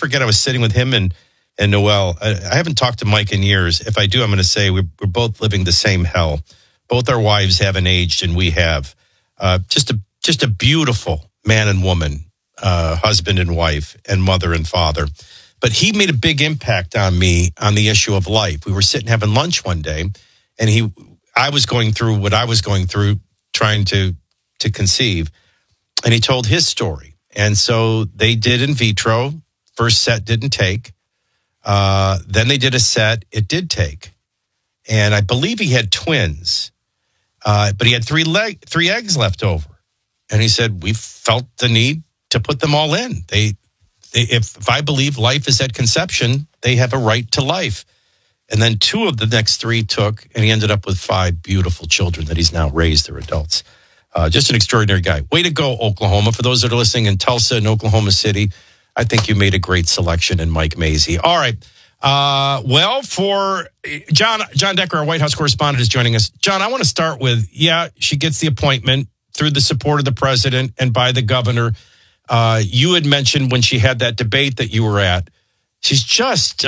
forget I was sitting with him and Noel. I haven't talked to Mike in years. If I do, I'm going to say we're both living the same hell. Both our wives haven't aged, and we have. Just a beautiful man and woman, husband and wife, and mother and father. But he made a big impact on me on the issue of life. We were sitting having lunch one day, and I was going through what I was going through, trying to conceive, and he told his story. And so they did in vitro. First set didn't take. Then they did a set. It did take. And I believe he had twins, but he had three eggs left over. And he said, we felt the need to put them all in. If I believe life is at conception, they have a right to life. And then 2 of the next 3 took, and he ended up with 5 beautiful children that he's now raised. They're adults. Just an extraordinary guy. Way to go, Oklahoma. For those that are listening in Tulsa and Oklahoma City, I think you made a great selection in Mike Mazzei. All right. Well, for John Decker, our White House correspondent, is joining us. John, I want to start with, she gets the appointment through the support of the president and by the governor. You had mentioned when she had that debate that you were at, she's just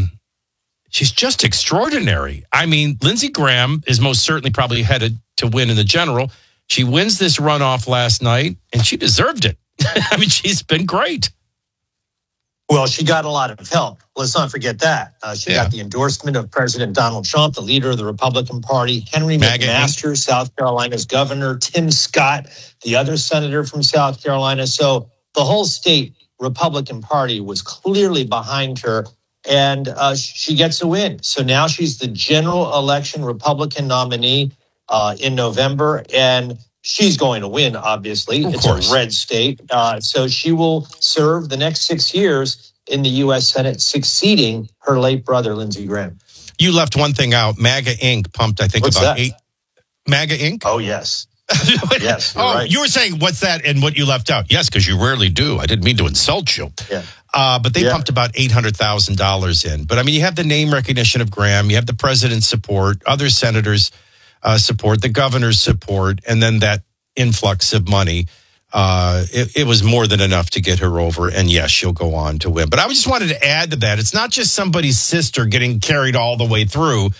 extraordinary. I mean, Lindsey Graham is most certainly probably headed to win in the general. She wins this runoff last night, and she deserved it. I mean, she's been great. Well, she got a lot of help. Let's not forget that. She got the endorsement of President Donald Trump, the leader of the Republican Party, Henry McMaster, South Carolina's governor, Tim Scott, the other senator from South Carolina. So the whole state Republican Party was clearly behind her, and she gets a win. So now she's the general election Republican nominee in November, and she's going to win, obviously. It's a red state. So she will serve the next 6 years in the U.S. Senate, succeeding her late brother, Lindsey Graham. You left one thing out. MAGA Inc. pumped, I think, What's about that? 8. MAGA Inc.? Oh, yes. Yes. Right. You were saying what's that and what you left out? Yes, because you rarely do. I didn't mean to insult you. Yeah. But they pumped about $800,000 in. But I mean, you have the name recognition of Graham. You have the president's support, other senators' support, the governor's support, and then that influx of money. It was more than enough to get her over. And yes, she'll go on to win. But I just wanted to add to that. It's not just somebody's sister getting carried all the way through.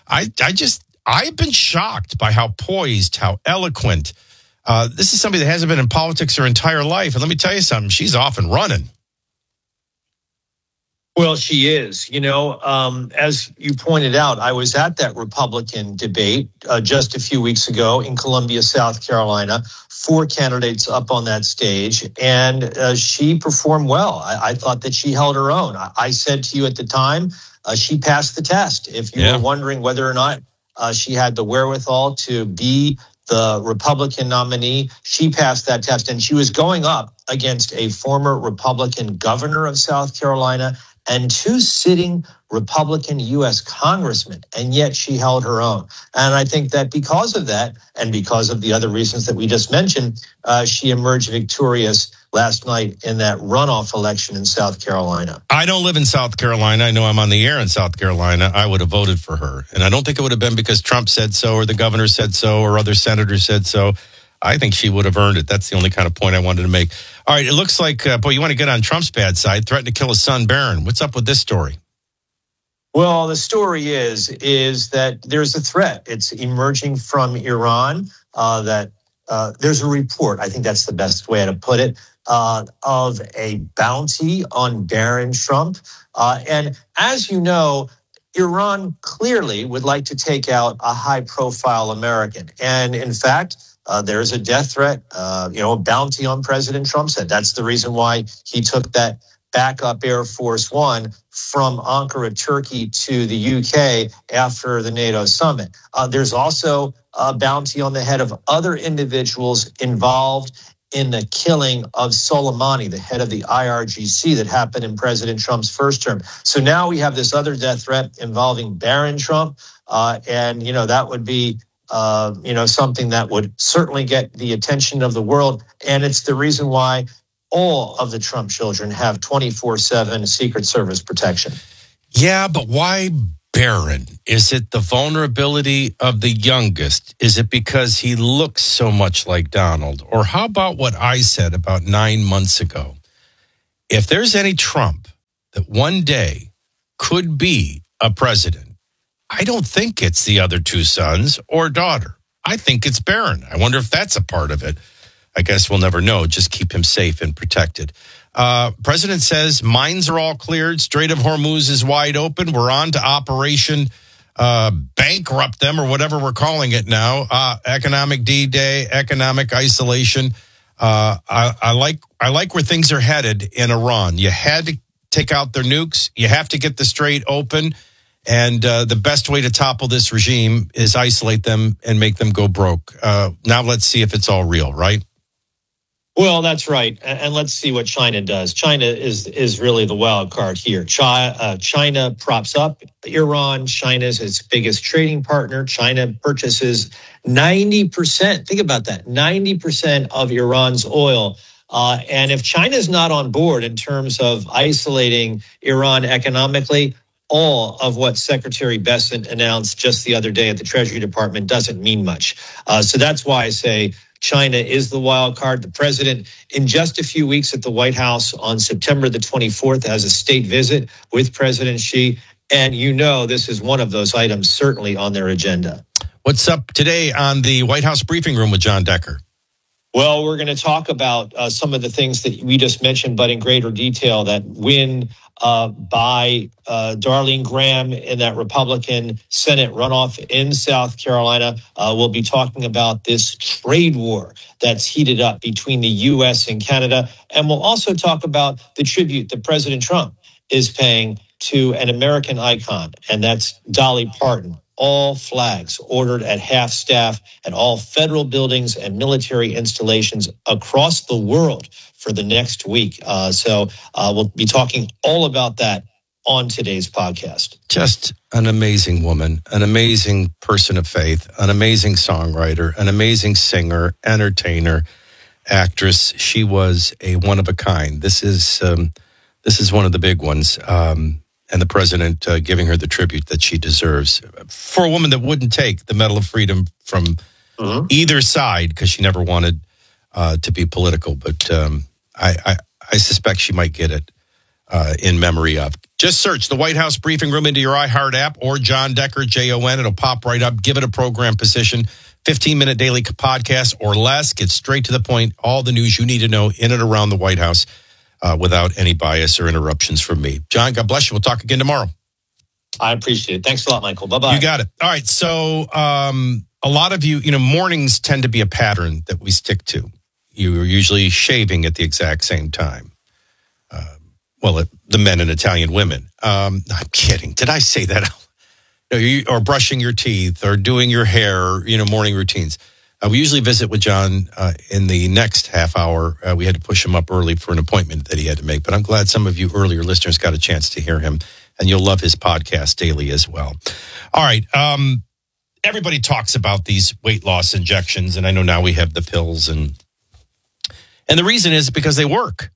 I've been shocked by how poised, how eloquent. This is somebody that hasn't been in politics her entire life. And let me tell you something, she's off and running. Well, she is. You know, as you pointed out, I was at that Republican debate just a few weeks ago in Columbia, South Carolina. 4 candidates up on that stage, and she performed well. I thought that she held her own. I said to you at the time, she passed the test. If you were wondering whether or not she had the wherewithal to be the Republican nominee, she passed that test, and she was going up against a former Republican governor of South Carolina and 2 sitting Republican U.S. congressmen, and yet she held her own. And I think that because of that, and because of the other reasons that we just mentioned, she emerged victorious last night in that runoff election in South Carolina. I don't live in South Carolina. I know I'm on the air in South Carolina. I would have voted for her. And I don't think it would have been because Trump said so or the governor said so or other senators said so. I think she would have earned it. That's the only kind of point I wanted to make. All right, it looks like, you want to get on Trump's bad side, threatened to kill his son, Barron. What's up with this story? Well, the story is that there's a threat. It's emerging from Iran that there's a report, I think that's the best way to put it, of a bounty on Barron Trump. And as you know, Iran clearly would like to take out a high-profile American. And in fact, there's a death threat, a bounty on President Trump's head. That's the reason why he took that backup Air Force One from Ankara, Turkey to the UK after the NATO summit. There's also a bounty on the head of other individuals involved in the killing of Soleimani, the head of the IRGC that happened in President Trump's first term. So now we have this other death threat involving Barron Trump. And that would be something that would certainly get the attention of the world. And it's the reason why all of the Trump children have 24/7 Secret Service protection. Yeah, but why Barron? Is it the vulnerability of the youngest? Is it because he looks so much like Donald? Or how about what I said about 9 months ago? If there's any Trump that one day could be a president, I don't think it's the other two sons or daughter. I think it's Barron. I wonder if that's a part of it. I guess we'll never know. Just keep him safe and protected. President says mines are all cleared. Strait of Hormuz is wide open. We're on to Operation Bankrupt Them, or whatever we're calling it now. Economic D-Day, economic isolation. I like where things are headed in Iran. You had to take out their nukes. You have to get the strait open. And the best way to topple this regime is isolate them and make them go broke. Now let's see if it's all real, right? Well, that's right. And let's see what China does. China is really the wild card here. China props up Iran. China's its biggest trading partner. China purchases 90%. Think about that. 90% of Iran's oil. And if China's not on board in terms of isolating Iran economically, all of what Secretary Bessent announced just the other day at the Treasury Department doesn't mean much. So that's why I say China is the wild card. The president, in just a few weeks at the White House on September the 24th, has a state visit with President Xi. And you know this is one of those items certainly on their agenda. What's up today on the White House briefing room with John Decker? Well, we're going to talk about some of the things that we just mentioned, but in greater detail. That win by Darlene Graham in that Republican Senate runoff in South Carolina. We'll be talking about this trade war that's heated up between the U.S. and Canada. And we'll also talk about the tribute that President Trump is paying to an American icon, and that's Dolly Parton. All flags ordered at half staff at all federal buildings and military installations across the world for the next week. So we'll be talking all about that on today's podcast. Just an amazing woman, an amazing person of faith, an amazing songwriter, an amazing singer, entertainer, actress. She was a one of a kind. This is one of the big ones. And the president giving her the tribute that she deserves for a woman that wouldn't take the Medal of Freedom from either side because she never wanted to be political. But I suspect she might get it in memory of. Just search the White House briefing room into your iHeart app or John Decker, Jon. It'll pop right up. Give it a program position. 15-minute daily podcast or less. Get straight to the point. All the news you need to know in and around the White House. Without any bias or interruptions from me. John, God bless you. We'll talk again tomorrow. I appreciate it. Thanks a lot, Michael. Bye-bye. You got it. All right. So a lot of you, mornings tend to be a pattern that we stick to. You're usually shaving at the exact same time. The men and Italian women. I'm kidding. Did I say that? Or brushing your teeth or doing your hair, morning routines. We usually visit with John in the next half hour. We had to push him up early for an appointment that he had to make. But I'm glad some of you earlier listeners got a chance to hear him. And you'll love his podcast daily as well. All right. Everybody talks about these weight loss injections. And I know now we have the pills. And the reason is because they work.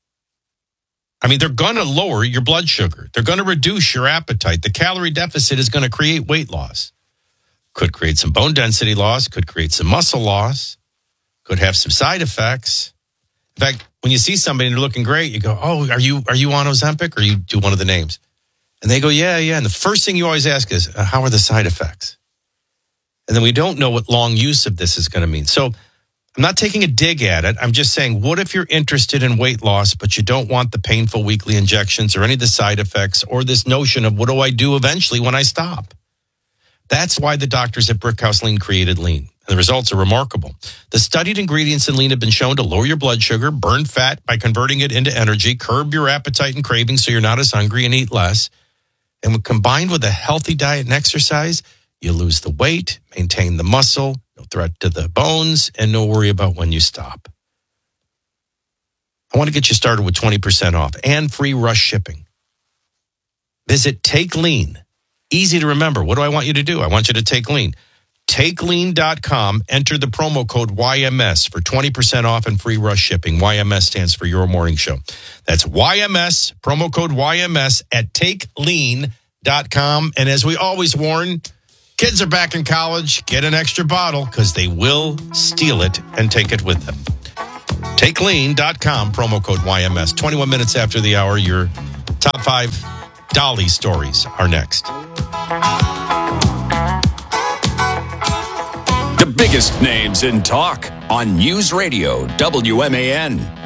I mean, they're going to lower your blood sugar. They're going to reduce your appetite. The calorie deficit is going to create weight loss. Could create some bone density loss, could create some muscle loss, could have some side effects. In fact, when you see somebody and they're looking great, you go, "Oh, are you on Ozempic?" Or you do one of the names. And they go, yeah. And the first thing you always ask is, how are the side effects? And then we don't know what long use of this is going to mean. So I'm not taking a dig at it. I'm just saying, what if you're interested in weight loss, but you don't want the painful weekly injections or any of the side effects or this notion of what do I do eventually when I stop? That's why the doctors at Brickhouse Lean created Lean. And the results are remarkable. The studied ingredients in Lean have been shown to lower your blood sugar, burn fat by converting it into energy, curb your appetite and cravings so you're not as hungry and eat less. And when combined with a healthy diet and exercise, you lose the weight, maintain the muscle, no threat to the bones, and no worry about when you stop. I want to get you started with 20% off and free rush shipping. Visit Take Lean. Easy to remember. What do I want you to do? I want you to take Lean. TakeLean.com. Enter the promo code YMS for 20% off and free rush shipping. YMS stands for Your Morning Show. That's YMS, promo code YMS at TakeLean.com. And as we always warn, kids are back in college. Get an extra bottle because they will steal it and take it with them. TakeLean.com, promo code YMS. 21 minutes after the hour, you're Top 5 Dolly stories are next. The biggest names in talk on News Radio WMAN.